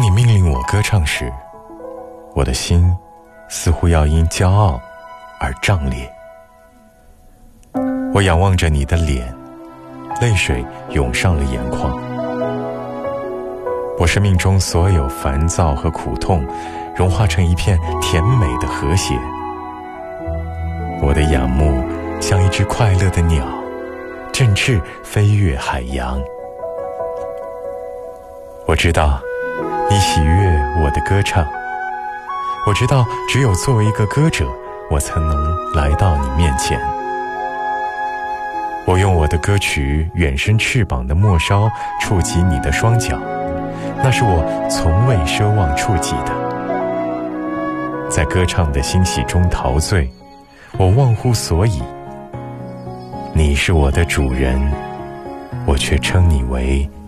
你命令我歌唱时，我的心似乎要因骄傲而胀裂。我仰望着你的脸，泪水涌上了眼眶。我生命中所有烦躁和苦痛融化成一片甜美的和谐。我的仰慕像一只快乐的鸟，振翅飞越海洋。我知道你喜悦我的歌唱，我知道只有作为一个歌者，我才能来到你面前。我用我的歌曲远伸翅膀的末梢触及你的双脚，那是我从未奢望触及的。在歌唱的欣喜中陶醉，我忘乎所以。你是我的主人，我却称你为